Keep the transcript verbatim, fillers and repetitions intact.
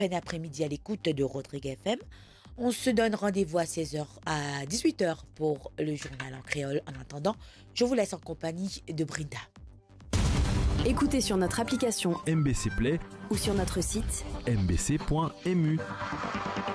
peine après-midi à l'écoute de Rodrigue F M. On se donne rendez-vous à seize heures à dix-huit heures pour le journal en créole. En attendant, je vous laisse en compagnie de Brinda. Écoutez sur notre application M B C Play ou sur notre site m b c point m u.